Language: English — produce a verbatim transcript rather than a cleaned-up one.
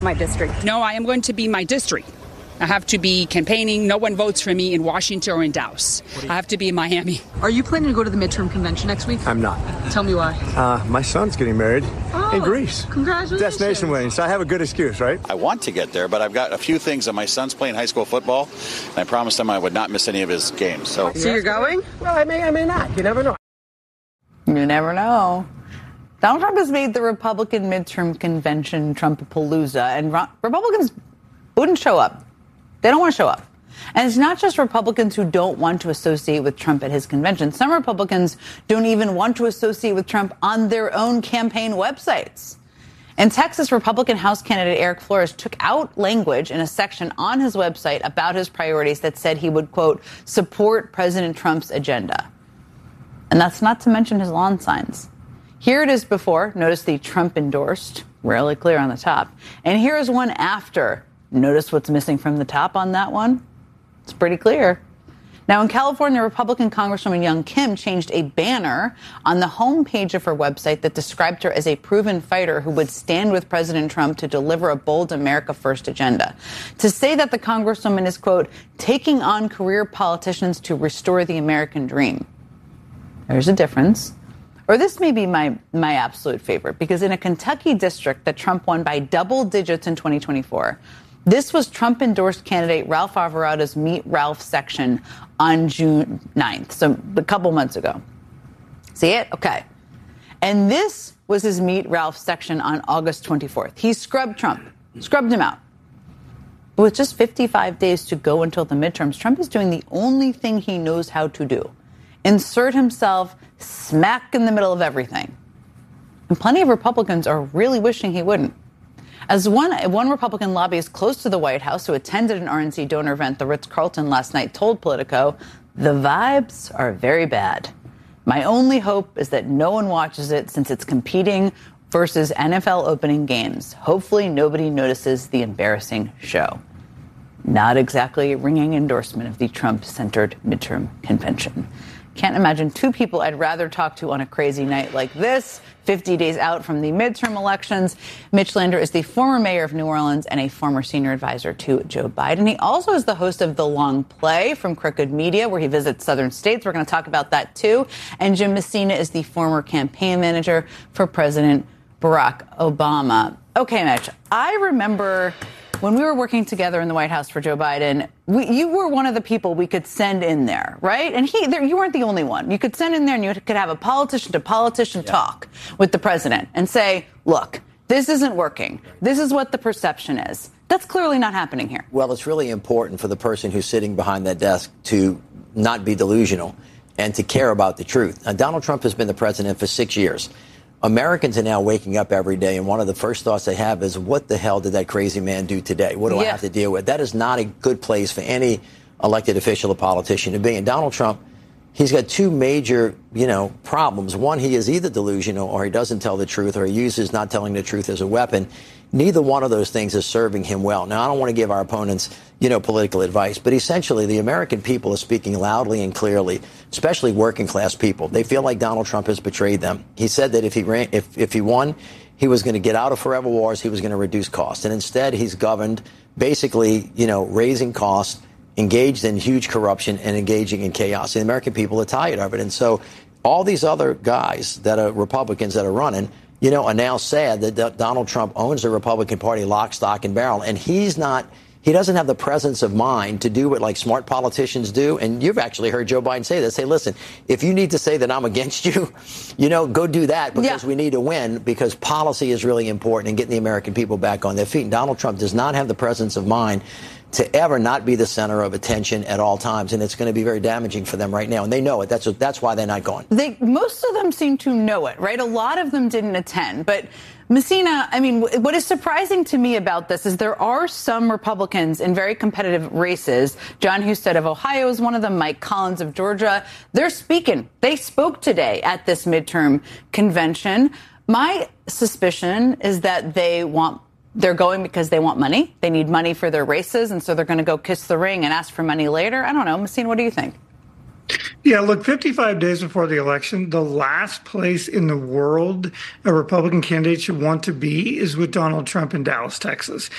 My district. No, I am going to be my district. I have to be campaigning. No one votes for me in Washington or in Dallas. I have to be in Miami. Are you planning to go to the midterm convention next week? I'm not. Tell me why. Uh, my son's getting married oh, in Greece. Congratulations. Destination wedding, so I have a good excuse, right? I want to get there, but I've got a few things. And my son's playing high school football, and I promised him I would not miss any of his games. So, so you're going? Well, I may, I may not. You never know. You never know. Donald Trump has made the Republican midterm convention Trumpapalooza, and Republicans wouldn't show up. They don't want to show up. And it's not just Republicans who don't want to associate with Trump at his convention. Some Republicans don't even want to associate with Trump on their own campaign websites. In Texas, Republican House candidate Eric Flores took out language in a section on his website about his priorities that said he would, quote, support President Trump's agenda. And that's not to mention his lawn signs. Here it is before. Notice the Trump endorsed, rarely clear on the top. And here is one after. Notice what's missing from the top on that one? It's pretty clear. Now, in California, Republican Congresswoman Young Kim changed a banner on the homepage of her website that described her as a proven fighter who would stand with President Trump to deliver a bold America First agenda. To say that the Congresswoman is, quote, taking on career politicians to restore the American dream. There's a difference. Or this may be my, my absolute favorite, because in a Kentucky district that Trump won by double digits in twenty twenty-four, this was Trump-endorsed candidate Ralph Alvarado's Meet Ralph section on June ninth, so a couple months ago. See it? Okay. And this was his Meet Ralph section on August twenty-fourth. He scrubbed Trump, scrubbed him out. But with just fifty-five days to go until the midterms, Trump is doing the only thing he knows how to do. Insert himself smack in the middle of everything. And plenty of Republicans are really wishing he wouldn't. As one, one Republican lobbyist close to the White House who attended an R N C donor event at the Ritz-Carlton last night told Politico, the vibes are very bad. My only hope is that no one watches it since it's competing versus N F L opening games. Hopefully nobody notices the embarrassing show. Not exactly a ringing endorsement of the Trump-centered midterm convention. Can't imagine two people I'd rather talk to on a crazy night like this, fifty days out from the midterm elections. Mitch Lander is the former mayor of New Orleans and a former senior advisor to Joe Biden. He also is the host of The Long Play from Crooked Media, where he visits southern states. We're going to talk about that, too. And Jim Messina is the former campaign manager for President Barack Obama. Okay, Mitch, I remember when we were working together in the White House for Joe Biden, we, you were one of the people we could send in there, right? And he, there, you weren't the only one. You could send in there and you could have a politician to politician yeah. talk with the president and say, look, this isn't working. This is what the perception is. That's clearly not happening here. Well, it's really important for the person who's sitting behind that desk to not be delusional and to care about the truth. Now, Donald Trump has been the president for six years. Americans are now waking up every day, and one of the first thoughts they have is, what the hell did that crazy man do today? What do yeah. I have to deal with? That is not a good place for any elected official or politician to be. And Donald Trump, he's got two major, you know, problems. One, he is either delusional or he doesn't tell the truth, or he uses not telling the truth as a weapon. Neither one of those things is serving him well. Now, I don't want to give our opponents, you know, political advice, but essentially the American people are speaking loudly and clearly, especially working class people. They feel like Donald Trump has betrayed them. He said that if he ran, if, if he won, he was going to get out of forever wars. He was going to reduce costs. And instead, he's governed basically, you know, raising costs, engaged in huge corruption and engaging in chaos. And the American people are tired of it. And so all these other guys that are Republicans that are running, you know, are now sad that Donald Trump owns the Republican Party lock, stock, and barrel. And he's not, he doesn't have the presence of mind to do what like smart politicians do. And you've actually heard Joe Biden say this. Say, listen, if you need to say that I'm against you, you know, go do that because yeah. we need to win, because policy is really important in getting the American people back on their feet. And Donald Trump does not have the presence of mind to ever not be the center of attention at all times. And it's going to be very damaging for them right now. And they know it. That's that's why they're not going. They, most of them seem to know it, right? A lot of them didn't attend. But Messina, I mean, what is surprising to me about this is there are some Republicans in very competitive races. John Husted of Ohio is one of them. Mike Collins of Georgia. They're speaking. They spoke today at this midterm convention. My suspicion is that they want They're going because they want money. They need money for their races, and so they're going to go kiss the ring and ask for money later. I don't know. Messina, what do you think? Yeah, look, fifty-five days before the election, the last place in the world a Republican candidate should want to be is with Donald Trump in Dallas, Texas.